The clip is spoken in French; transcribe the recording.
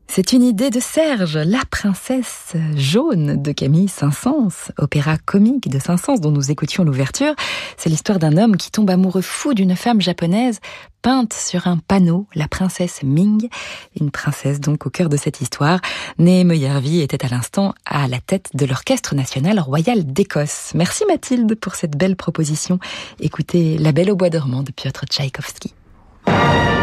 C'est une idée de Serge, La princesse jaune de Camille Saint-Saëns, opéra comique de Saint-Saëns dont nous écoutions l'ouverture. C'est l'histoire d'un homme qui tombe amoureux fou d'une femme japonaise peinte sur un panneau, la princesse Ming, une princesse donc au cœur de cette histoire. Né Meyervi était à l'instant à la tête de l'Orchestre national royal d'Écosse. Merci Mathilde pour cette belle proposition. Écoutez La Belle au bois dormant de Piotr Tchaïkovski.